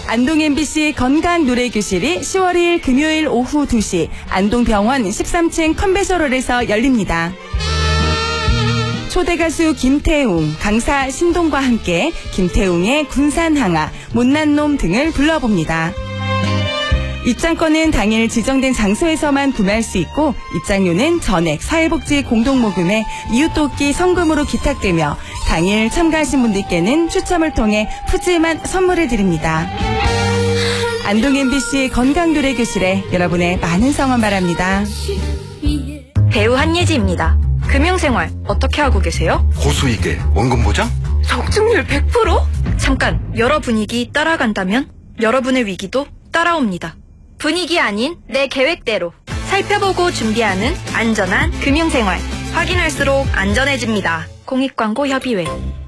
안동 MBC 건강노래교실이 10월 2일 금요일 오후 2시 안동병원 13층 컨벤셔널에서 열립니다. 초대 가수 김태웅, 강사 신동과 함께 김태웅의 군산항아, 못난 놈 등을 불러봅니다. 입장권은 당일 지정된 장소에서만 구매할 수 있고 입장료는 전액 사회복지 공동모금에 이웃돕기 성금으로 기탁되며 당일 참가하신 분들께는 추첨을 통해 푸짐한 선물을 드립니다. 안동 MBC 건강노래교실에 여러분의 많은 성원 바랍니다. 배우 한예지입니다. 금융생활 어떻게 하고 계세요? 고수익에 원금 보장? 적중률 100%? 잠깐, 여러 분위기 따라간다면 여러분의 위기도 따라옵니다. 분위기 아닌 내 계획대로 살펴보고 준비하는 안전한 금융생활. 확인할수록 안전해집니다. 공익광고협의회.